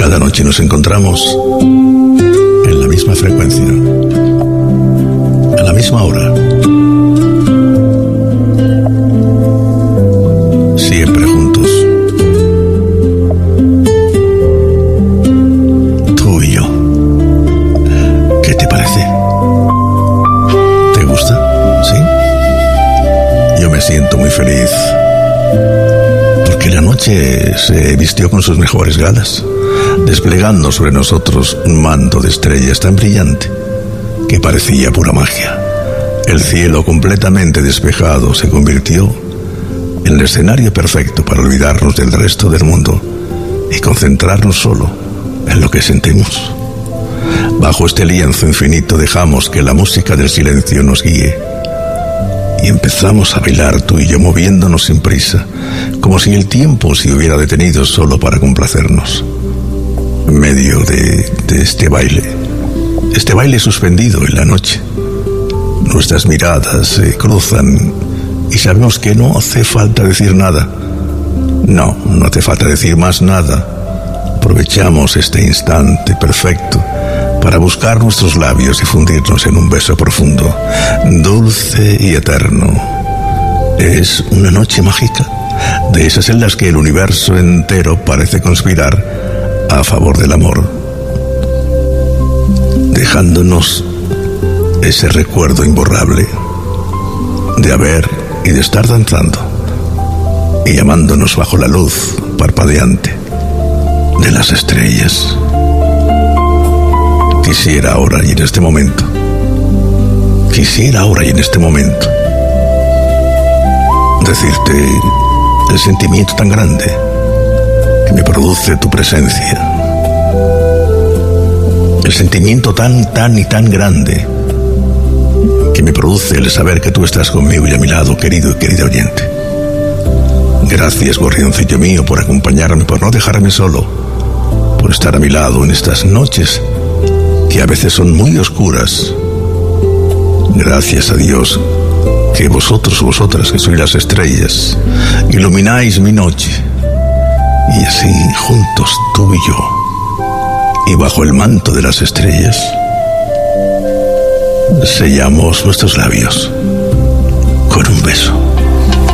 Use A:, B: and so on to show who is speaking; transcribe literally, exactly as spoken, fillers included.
A: Cada noche nos encontramos en la misma frecuencia, a la misma hora. Siempre juntos. Tú y yo. ¿Qué te parece? ¿Te gusta? ¿Sí? Yo me siento muy feliz porque la noche se vistió con sus mejores galas, desplegando sobre nosotros un manto de estrellas tan brillante que parecía pura magia. El cielo completamente despejado se convirtió en el escenario perfecto para olvidarnos del resto del mundo y concentrarnos solo en lo que sentimos. Bajo este lienzo infinito dejamos que la música del silencio nos guíe y empezamos a bailar tú y yo, moviéndonos sin prisa, como si el tiempo se hubiera detenido solo para complacernos. En medio de, de este baile, este baile suspendido en la noche, nuestras miradas se cruzan y sabemos que no hace falta decir nada. No, no hace falta decir más nada. Aprovechamos este instante perfecto para buscar nuestros labios y fundirnos en un beso profundo, dulce y eterno. Es una noche mágica, de esas en las que el universo entero parece conspirar a favor del amor, dejándonos ese recuerdo imborrable de haber y de estar danzando y llamándonos bajo la luz parpadeante de las estrellas. Quisiera ahora y en este momento, quisiera ahora y en este momento decirte el sentimiento tan grande que me produce tu presencia, el sentimiento tan, tan y tan grande que me produce el saber que tú estás conmigo y a mi lado, querido y querida oyente. Gracias, gorrioncillo mío, por acompañarme, por no dejarme solo, por estar a mi lado en estas noches que a veces son muy oscuras. Gracias a Dios que vosotros, vosotras, que sois las estrellas, ilumináis mi noche. Y así, juntos, tú y yo, y bajo el manto de las estrellas, sellamos nuestros labios con un beso.